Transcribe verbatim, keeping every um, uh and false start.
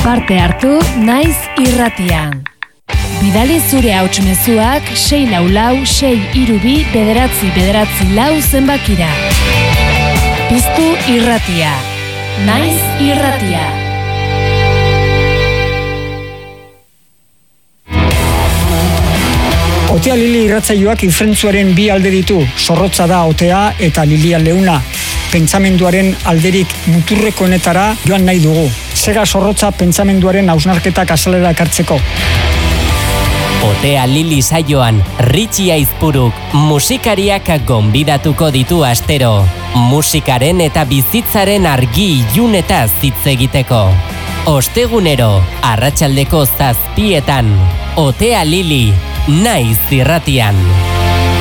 Parte hartu naiz irratian. Bidali zure hauts mezuak sei lau lau sei hiru bi bederatzi bederatzi lau zenbakira. Piztu irratia. Naiz irratia. Otea Lili irratsaioak ifrentzuaren bi alde ditu. Zorrotza da Otea eta Lilia leuna. Pentsamenduaren alderik muturrekoenetara joan nahi dugu. Sega zorrotza pentsamenduaren hausnarketak azalera ekartzeko. Otea Lili saioan, Ritxi Aizpuruk musikariak gonbidatuko ditu astero. Musikaren eta bizitzaren argi ilunetaz hitz egiteko. Ostegunero, arratsaldeko zazpietan. Otea Lili, naiz irratian.